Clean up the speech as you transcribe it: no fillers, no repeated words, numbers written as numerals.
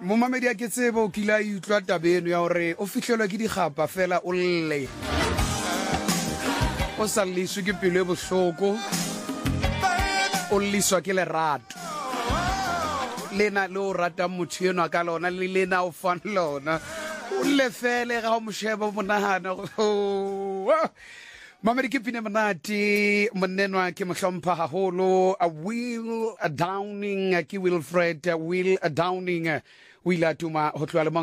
mo mamedi a ke tsebo kila utlwa tabeno ya hore o fihlelwa ke digapa fela o lle o sa liswe ke pelo e bohloko o liswa ke lerato lena le o rata motho eno ka lona le lena o fan lona o le fele ga o mosheba monahana Mamedi ke pina manati monenwa ke mohlompha haholo a Will Downing ke Wilfred Will Downing o ile a tuma ho tloha